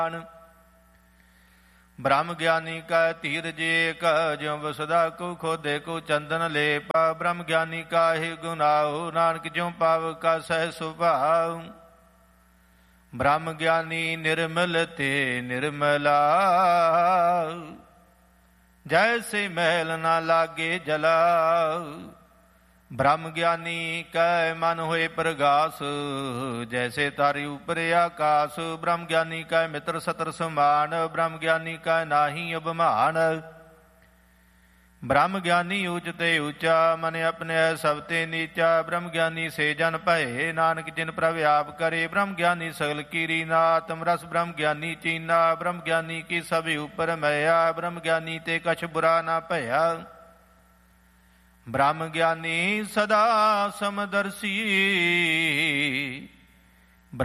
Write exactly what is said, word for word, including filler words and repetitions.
ਬ੍ਰਹਮ ਗਿਆਨੀ ਕਾ ਧੀਰਜ ਏਕ, ਜਿਉ ਵਸਦਾ ਕੋ ਖੋਦੇ ਕੋ ਚੰਦਨ ਲੇਪ। ਬ੍ਰਹਮ ਗਿਆਨੀ ਕਾਹਿ ਗੁਨਾਉ, ਨਾਨਕ ਜਿਉ ਪਾਵ ਕਾ ਸਹਿ ਸੁਭਾਉ। ਬ੍ਰਹਮ ਗਿਆਨੀ ਨਿਰਮਲ ਤੇ ਨਿਰਮਲਾ, ਜੈਸੇ ਮੈਲ ਨਾ ਲਾਗੇ ਜਲਾ। ਬ੍ਰਹਮ ਗਿਆਨੀ ਕੈ ਮਨ ਹੋਏ ਪ੍ਰਗਾਸ, ਜੈਸੇ ਤਾਰੇ ਉਪਰ ਆਕਾਸ। ਬ੍ਰਹਮ ਗਿਆਨੀ ਕੈ ਮਿੱਤਰ ਸਤਰ ਸਮਾਨ, ਬ੍ਰਹਮ ਗਿਆਨੀ ਕੈ ਨਾਹੀ ਅਭਿਮਾਨ। ਬ੍ਰਹਮ ਗਿਆਨੀ ਊਚ ਤੇ ਊਚਾ, ਮਨ ਆਪਣੇ ਸਭ ਤੇ ਨੀਚਾ। ਬ੍ਰਹਮ ਗਿਆਨੀ ਸੇ ਜਨ ਭਏ, ਨਾਨਕ ਜਿਨ ਪ੍ਰਭ ਆਪ ਕਰੇ। ਬ੍ਰਹਮ ਗਿਆਨੀ ਸਗਲ ਕੀਰੀ ਨਾਤਮ ਰਸ, ਬ੍ਰਹਮ ਗਿਆਨੀ ਚੀਨਾ। ਬ੍ਰਹਮ ਗਿਆਨੀ ਕੀ ਸਭ ਉਪਰ ਮਇਆ, ਬ੍ਰਹਮ ਗਿਆਨੀ ਤੇ ਕਛ ਬੁਰਾ ਨਾ ਭਇਆ। ਬ੍ਰਹਮ ਗਿਆਨੀ ਸਦਾ ਸਮਦਰਸੀ,